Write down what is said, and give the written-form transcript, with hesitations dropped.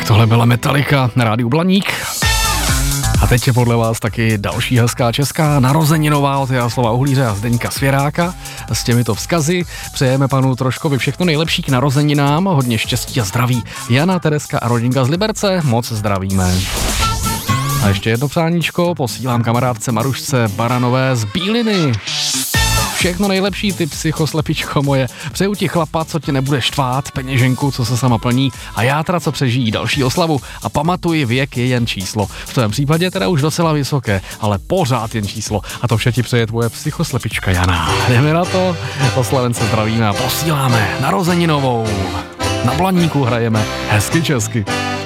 Tohle byla Metallica na rádiu Blaník. A teď je podle vás taky další hezká česká narozeninová od Jaroslava Uhlíře a Zdeňka Svěráka. S těmito vzkazy přejeme panu Troškovi všechno nejlepší k narozeninám, hodně štěstí a zdraví. Jana, Tereska a rodinka z Liberce, moc zdravíme. A ještě jedno přáníčko posílám kamarádce Marušce Baranové z Bíliny. Všechno nejlepší, ty psychoslepičko moje. Přeju ti chlapa, co tě nebude štvát, peněženku, co se sama plní a játra, co přežijí další oslavu. A pamatuj, věk je jen číslo. V tvém případě teda už docela vysoké, ale pořád jen číslo. A to vše ti přeje tvoje psychoslepička Jana. Jdeme na to, oslavence zdravíme a posíláme narozeninovou. Na Blaníku hrajeme hezky česky.